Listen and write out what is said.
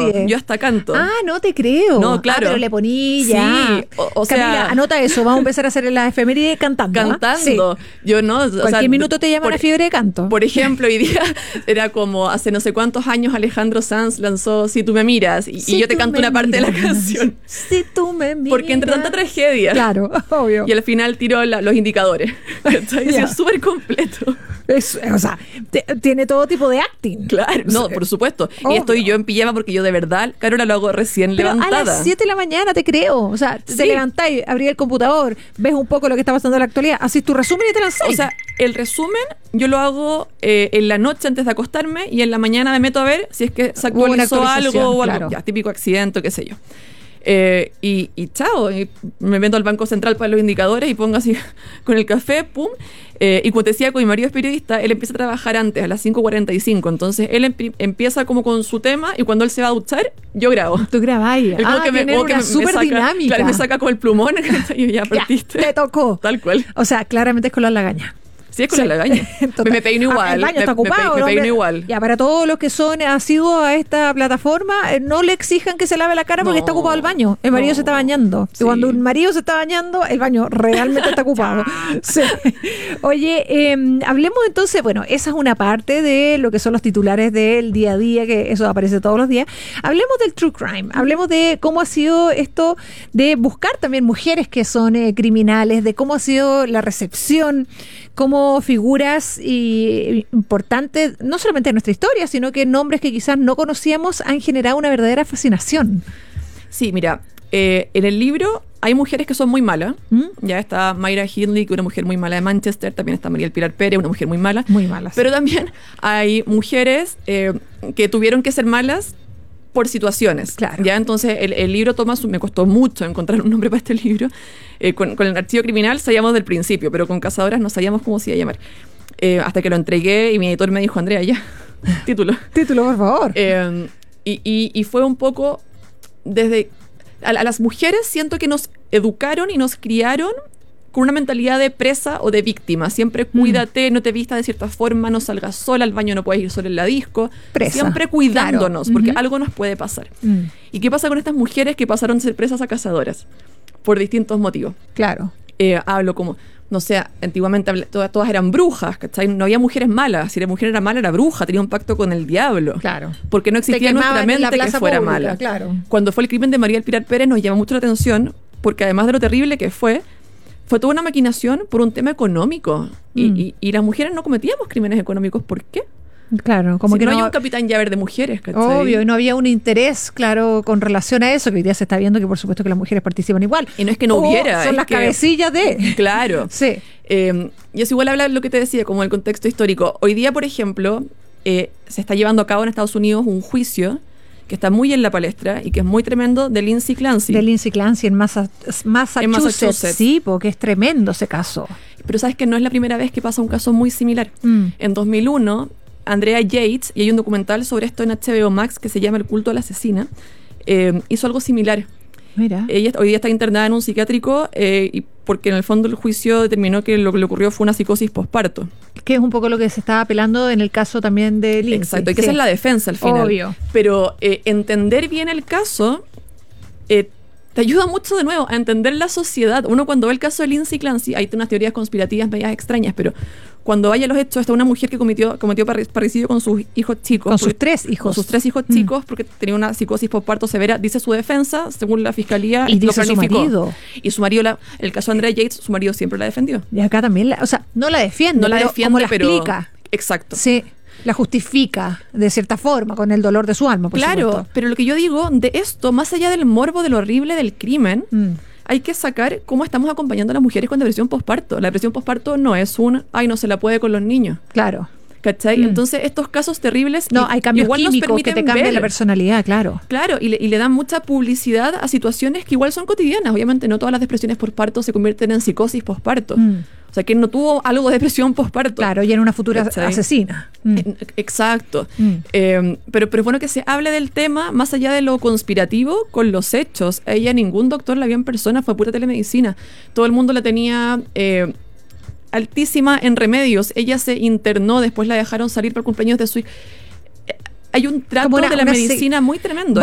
nadie. Yo hasta canto. Ah, no te creo. No, claro. Pero le poní ya. Sí, o sea... Camila, anota eso. Vamos a empezar a hacer la efeméride cantando. Cantando. Sí. Yo no... Cualquier minuto te llaman a fiebre de canto. Por ejemplo, hoy día era como hace no sé cuántos años Alejandro Sanz lanzó Si tú me miras y yo te canto una parte de la canción. Si tú me miras. Porque entre tanta tragedia. Claro, obvio. Y al final tiró los indicadores. Es súper completo. O sea, tiene todo tipo de acting. Claro, no, por supuesto. Obvio. Y estoy yo en pijama porque yo de verdad, Carola, lo hago recién Pero levantada. a las 7 de la mañana te creo. O sea, te levantáis, abrís el computador, ves un poco lo que está pasando en la actualidad, haces tu resumen y te lanzáis. O sea, el resumen yo lo hago en la noche antes de acostarme y en la mañana me meto a ver si es que se actualizó algo o algo. Claro. Ya, típico accidente, qué sé yo. Y chao, y me meto al Banco Central para los indicadores y pongo así con el café, pum. Y como te decía, con mi marido es periodista, él empieza a trabajar antes, a las 5:45. Entonces él empieza como con su tema y cuando él se va a duchar, yo grabo. Tú grabáis. Él como que me súper saca, dinámica. Claro, me saca con el plumón y ya partiste. Ya, te tocó. Tal cual. O sea, claramente es con la lagaña. Sí, es con la lagaña. Me peino igual. El baño está ocupado. Me peino igual. Ya, para todos los que son asiduos a esta plataforma, no le exijan que se lave la cara porque está ocupado el baño. El marido se está bañando. Sí. Y cuando un marido se está bañando, el baño realmente está ocupado. Sí. Oye, hablemos entonces, bueno, esa es una parte de lo que son los titulares del día a día, que eso aparece todos los días. Hablemos del true crime. Hablemos de cómo ha sido esto de buscar también mujeres que son criminales, de cómo ha sido la recepción, como figuras importantes, no solamente en nuestra historia, sino que nombres que quizás no conocíamos han generado una verdadera fascinación. Sí, mira, en el libro hay mujeres que son muy malas. Ya está Mayra Hindley, que es una mujer muy mala de Manchester. También está María del Pilar Pérez, una mujer muy mala. Muy malas. Pero también hay mujeres que tuvieron que ser malas por situaciones. Claro. Ya, entonces el libro toma me costó mucho encontrar un nombre para este libro. Con el archivo criminal sabíamos del principio, pero con Cazadoras no sabíamos cómo se iba a llamar. Hasta que lo entregué y mi editor me dijo, Andrea, ya, título. Título, por favor. Y fue un poco desde... A las mujeres siento que nos educaron y nos criaron con una mentalidad de presa o de víctima. Siempre cuídate, no te vistas de cierta forma, no salgas sola al baño, no puedes ir sola en la disco. Presa. Siempre cuidándonos, Claro. porque algo nos puede pasar. ¿Y qué pasa con estas mujeres que pasaron de ser presas a cazadoras? Por distintos motivos. Claro. Hablo como, no sé, antiguamente todas eran brujas, ¿cachai? No había mujeres malas. Si la mujer era mala, era bruja, tenía un pacto con el diablo. Claro. Porque no existía en nuestra mente que fuera pública, mala. Claro. Cuando fue el crimen de María del Pilar Pérez nos llama mucho la atención, porque además de lo terrible que fue toda una maquinación por un tema económico. Y las mujeres no cometíamos crímenes económicos. ¿Por qué? Claro, como si que no hay un capitán Llaver de mujeres, ¿cachai? Obvio, y no había un interés, claro, con relación a eso, que hoy día se está viendo que por supuesto que las mujeres participan igual. Y no es que no hubiera. Son las cabecillas de... Claro. Sí. Y es igual hablar lo que te decía, como el contexto histórico. Hoy día, por ejemplo, se está llevando a cabo en Estados Unidos un juicio que está muy en la palestra y que es muy tremendo de Lindsay Clancy. De Lindsay Clancy en Massachusetts. Sí, porque es tremendo ese caso. Pero sabes que no es la primera vez que pasa un caso muy similar. En 2001... Andrea Yates, y hay un documental sobre esto en HBO Max que se llama El culto a la asesina, hizo algo similar. Mira. Ella hoy día está internada en un psiquiátrico y porque en el fondo el juicio determinó que lo que le ocurrió fue una psicosis posparto. Que es un poco lo que se estaba apelando en el caso también de Lindsay. Exacto, y que esa es la defensa al final. Obvio. Pero entender bien el caso te ayuda mucho de nuevo a entender la sociedad. Uno cuando ve el caso de Lindsay Clancy, hay unas teorías conspirativas medias extrañas, pero cuando vaya a los hechos, está una mujer que cometió parricidio con sus hijos chicos. Con sus 3 hijos. Con sus 3 hijos chicos, porque tenía una psicosis posparto severa. Dice su defensa, según la fiscalía, y lo dice planificó. Su marido. Y su marido, el caso de Andrea Yates, su marido siempre la defendió. Y acá también, o sea, no la defiende, no la pero defiende, como la pero explica. Exacto. Sí, la justifica de cierta forma, con el dolor de su alma, por supuesto. Claro, pero lo que yo digo de esto, más allá del morbo, de lo horrible del crimen, hay que sacar cómo estamos acompañando a las mujeres con depresión posparto. La depresión posparto no es no se la puede con los niños. Claro. ¿Cachai? Entonces, estos casos terribles... No, hay cambios igual químicos que te cambian la personalidad, claro. Claro, y le dan mucha publicidad a situaciones que igual son cotidianas. Obviamente, no todas las depresiones posparto se convierten en psicosis posparto. O sea, que no tuvo algo de depresión posparto. Claro, y en una futura ¿cachai? asesina. Exacto. Pero es bueno que se hable del tema más allá de lo conspirativo con los hechos. A ella ningún doctor la vio en persona, fue pura telemedicina. Todo el mundo la tenía... altísima en remedios. Ella se internó, después la dejaron salir para el cumpleaños de su hija. Hay un trato de la medicina muy tremendo.